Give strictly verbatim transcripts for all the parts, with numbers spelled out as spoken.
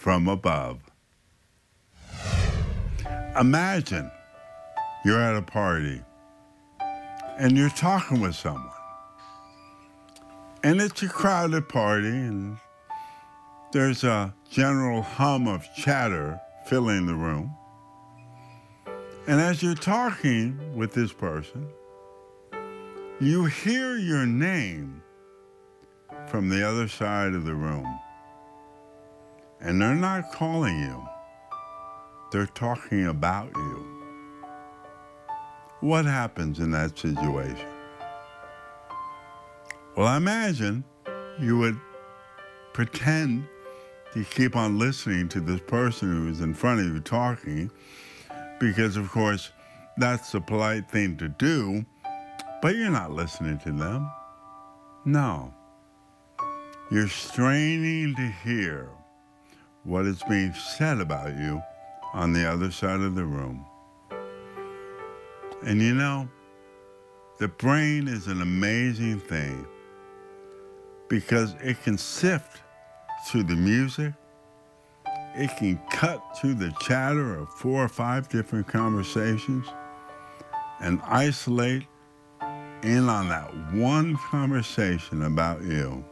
from above. Imagine you're at a party and you're talking with someone. And it's a crowded party and there's a general hum of chatter filling the room. And as you're talking with this person, you hear your name from the other side of the room. And they're not calling you. They're talking about you. What happens in that situation? Well, I imagine you would pretend to keep on listening to this person who is in front of you talking, because, of course, that's the polite thing to do, but you're not listening to them. No. You're straining to hear what is being said about you on the other side of the room. And you know, the brain is an amazing thing because it can sift through the music, it can cut through the chatter of four or five different conversations and isolate in on that one conversation about you.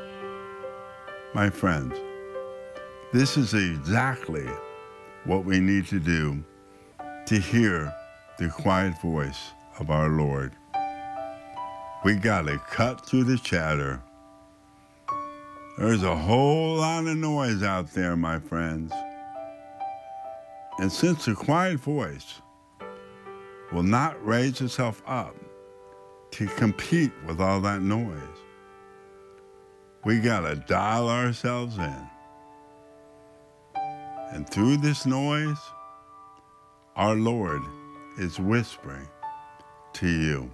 My friends, this is exactly what we need to do to hear the quiet voice of our Lord. We gotta cut through the chatter. There's a whole lot of noise out there, my friends. And since the quiet voice will not raise itself up to compete with all that noise, we gotta dial ourselves in. And through this noise, our Lord is whispering to you.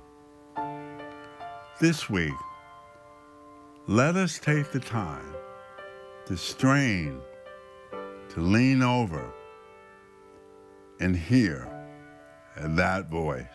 This week, let us take the time to strain, to lean over, and hear that voice.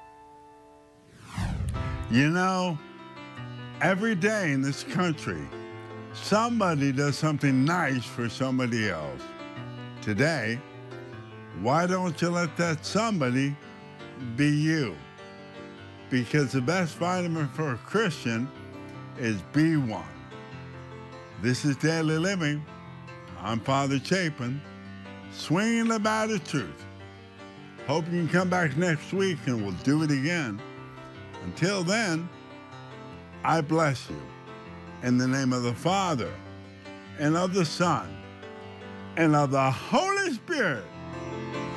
You know, every day in this country, somebody does something nice for somebody else. Today, why don't you let that somebody be you? Because the best vitamin for a Christian is B one. This is Daily Living. I'm Father Chapin, swinging the bat of truth. Hope you can come back next week and we'll do it again. Until then, I bless you in the name of the Father and of the Son and of the Holy Spirit.